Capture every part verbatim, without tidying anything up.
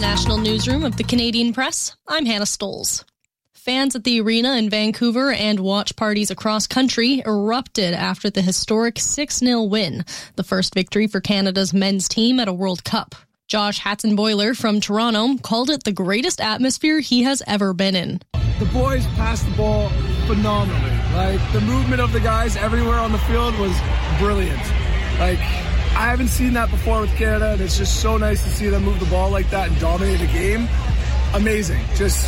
National Newsroom of the Canadian Press, I'm Hannah Stoles. Fans at the arena in Vancouver and watch parties across country erupted after the historic six nil win, the first victory for Canada's men's team at a World Cup. Josh Hatzenboiler from Toronto called it the greatest atmosphere he has ever been in. The boys passed the ball phenomenally. Like, the movement of the guys everywhere on the field was brilliant. Like, I haven't seen that before with Canada, and it's just so nice to see them move the ball like that and dominate the game. Amazing. Just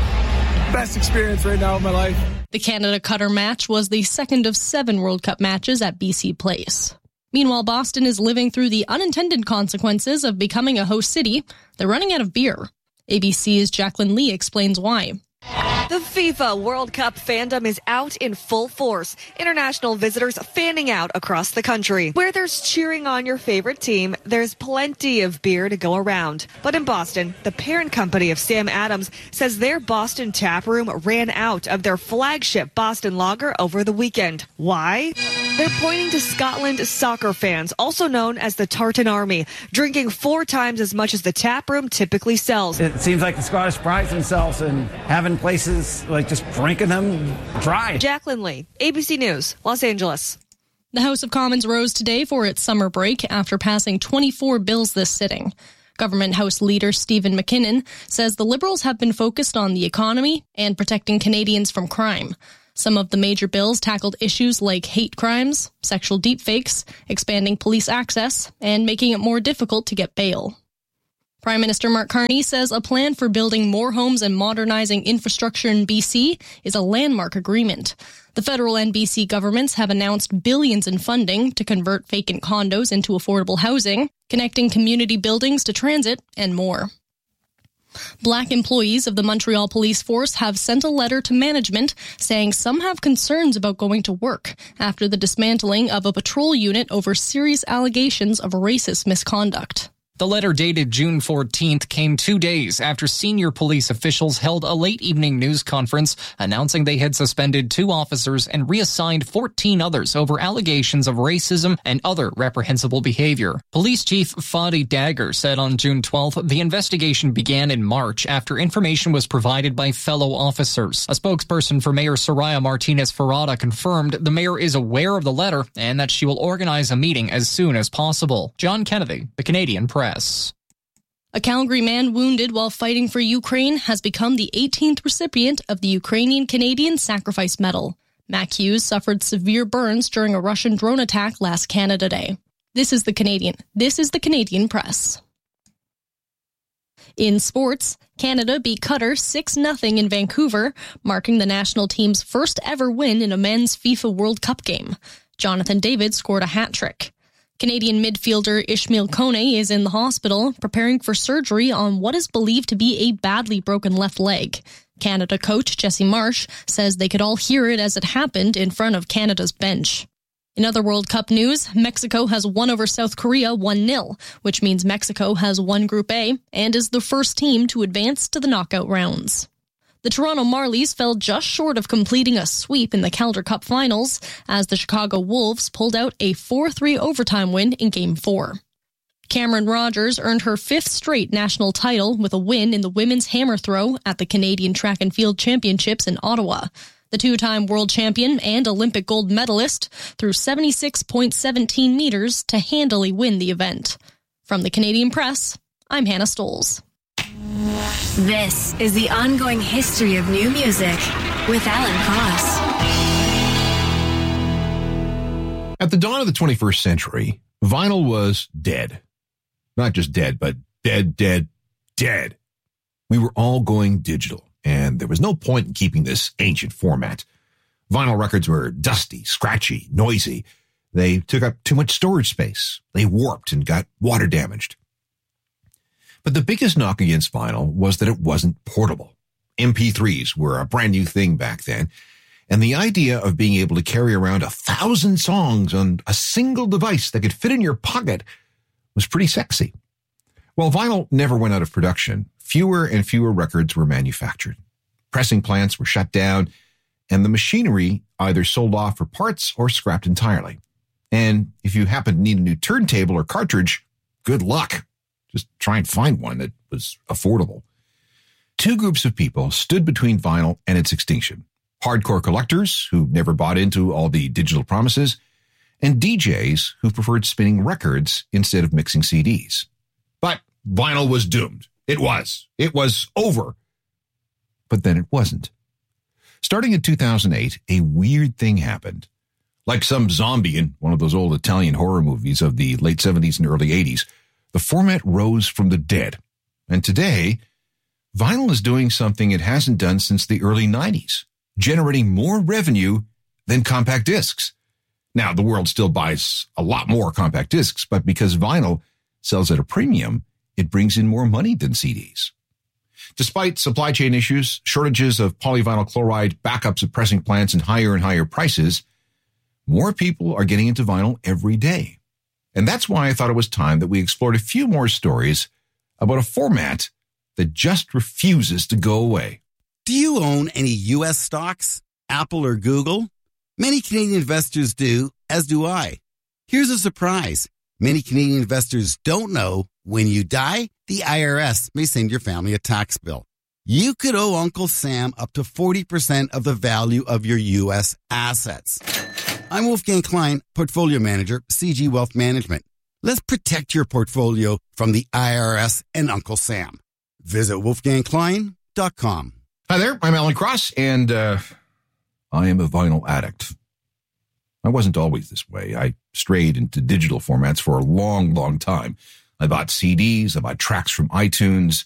best experience right now of my life. The Canada-Qatar match was the second of seven World Cup matches at B C Place. Meanwhile, Boston is living through the unintended consequences of becoming a host city. They're running out of beer. A B C's Jacqueline Lee explains why. The FIFA World Cup fandom is out in full force. International visitors fanning out across the country. Where there's cheering on your favorite team, there's plenty of beer to go around. But in Boston, the parent company of Sam Adams says their Boston tap room ran out of their flagship Boston Lager over the weekend. Why? They're pointing to Scotland soccer fans, also known as the Tartan Army, drinking four times as much as the tap room typically sells. It seems like the Scottish pride themselves in having places like just drinking them dry. Jacqueline Lee, A B C News, Los Angeles. The House of Commons rose today for its summer break after passing twenty-four bills this sitting. Government House Leader Stephen McKinnon says the Liberals have been focused on the economy and protecting Canadians from crime. Some of the major bills tackled issues like hate crimes, sexual deepfakes, expanding police access, and making it more difficult to get bail. Prime Minister Mark Carney says a plan for building more homes and modernizing infrastructure in B C is a landmark agreement. The federal and B C governments have announced billions in funding to convert vacant condos into affordable housing, connecting community buildings to transit, and more. Black employees of the Montreal Police Force have sent a letter to management saying some have concerns about going to work after the dismantling of a patrol unit over serious allegations of racist misconduct. The letter dated June fourteenth came two days after senior police officials held a late evening news conference announcing they had suspended two officers and reassigned fourteen others over allegations of racism and other reprehensible behavior. Police Chief Fadi Dagger said on June twelfth the investigation began in March after information was provided by fellow officers. A spokesperson for Mayor Soraya Martinez-Ferrada confirmed the mayor is aware of the letter and that she will organize a meeting as soon as possible. John Kennedy, The Canadian Press. A Calgary man wounded while fighting for Ukraine has become the eighteenth recipient of the Ukrainian-Canadian Sacrifice Medal. Mac Hughes suffered severe burns during a Russian drone attack last Canada Day. This is the Canadian. This is the Canadian Press. In sports, Canada beat Qatar six nothing in Vancouver, marking the national team's first ever win in a men's FIFA World Cup game. Jonathan David scored a hat-trick. Canadian midfielder Ishmael Kone is in the hospital, preparing for surgery on what is believed to be a badly broken left leg. Canada coach Jesse Marsh says they could all hear it as it happened in front of Canada's bench. In other World Cup news, Mexico has won over South Korea one nil, which means Mexico has won Group A and is the first team to advance to the knockout rounds. The Toronto Marlies fell just short of completing a sweep in the Calder Cup finals as the Chicago Wolves pulled out a four three overtime win in Game four. Cameron Rogers earned her fifth straight national title with a win in the women's hammer throw at the Canadian Track and Field Championships in Ottawa. The two-time world champion and Olympic gold medalist threw seventy-six point one seven meters to handily win the event. From the Canadian Press, I'm Hannah Stoles. This is the ongoing history of new music with Alan Cross. At the dawn of the twenty-first century, vinyl was dead. Not just dead, but dead, dead, dead. We were all going digital, and there was no point in keeping this ancient format. Vinyl records were dusty, scratchy, noisy. They took up too much storage space. They warped and got water damaged. But the biggest knock against vinyl was that it wasn't portable. M P threes were a brand new thing back then, and the idea of being able to carry around a thousand songs on a single device that could fit in your pocket was pretty sexy. While vinyl never went out of production, fewer and fewer records were manufactured. Pressing plants were shut down, and the machinery either sold off for parts or scrapped entirely. And if you happen to need a new turntable or cartridge, good luck. Just try try and find one that was affordable. Two groups of people stood between vinyl and its extinction. Hardcore collectors who never bought into all the digital promises, and D Js who preferred spinning records instead of mixing C Ds. But vinyl was doomed. It was. It was over. But then it wasn't. Starting in two thousand eight, a weird thing happened. Like some zombie in one of those old Italian horror movies of the late seventies and early eighties, the format rose from the dead. And today, vinyl is doing something it hasn't done since the early nineties, generating more revenue than compact discs. Now, the world still buys a lot more compact discs, but because vinyl sells at a premium, it brings in more money than C Ds. Despite supply chain issues, shortages of polyvinyl chloride, backups at pressing plants, and higher and higher prices, more people are getting into vinyl every day. And that's why I thought it was time that we explored a few more stories about a format that just refuses to go away. Do you own any U S stocks, Apple or Google? Many Canadian investors do, as do I. Here's a surprise. Many Canadian investors don't know when you die, the I R S may send your family a tax bill. You could owe Uncle Sam up to forty percent of the value of your U S assets. I'm Wolfgang Klein, Portfolio Manager, C G Wealth Management. Let's protect your portfolio from the I R S and Uncle Sam. Visit wolfgang klein dot com. Hi there, I'm Alan Cross, and uh, I am a vinyl addict. I wasn't always this way. I strayed into digital formats for a long, long time. I bought C Ds, I bought tracks from iTunes.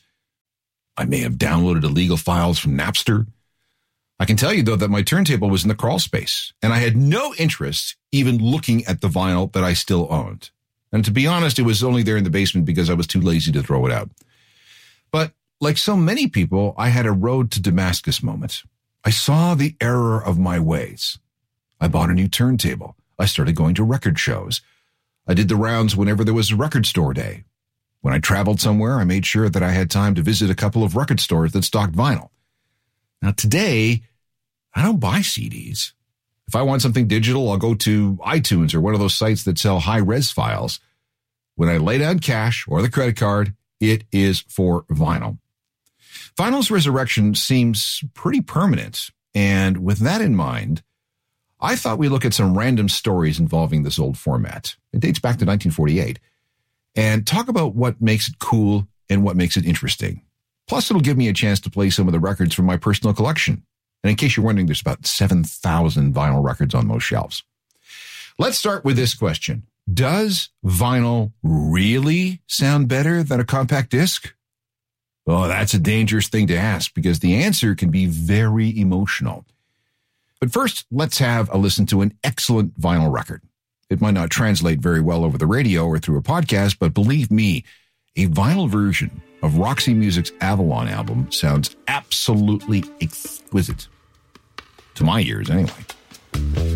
I may have downloaded illegal files from Napster. I can tell you, though, that my turntable was in the crawl space, and I had no interest even looking at the vinyl that I still owned. And to be honest, it was only there in the basement because I was too lazy to throw it out. But like so many people, I had a road to Damascus moment. I saw the error of my ways. I bought a new turntable. I started going to record shows. I did the rounds whenever there was a record store day. When I traveled somewhere, I made sure that I had time to visit a couple of record stores that stocked vinyl. Now, today, I don't buy C Ds. If I want something digital, I'll go to iTunes or one of those sites that sell high-res files. When I lay down cash or the credit card, it is for vinyl. Vinyl's resurrection seems pretty permanent, and with that in mind, I thought we'd look at some random stories involving this old format. It dates back to nineteen forty-eight, and talk about what makes it cool and what makes it interesting. Plus, it'll give me a chance to play some of the records from my personal collection. And in case you're wondering, there's about seven thousand vinyl records on those shelves. Let's start with this question. Does vinyl really sound better than a compact disc? Oh, that's a dangerous thing to ask because the answer can be very emotional. But first, let's have a listen to an excellent vinyl record. It might not translate very well over the radio or through a podcast, but believe me, a vinyl version of Roxy Music's Avalon album sounds absolutely exquisite. To my ears, anyway.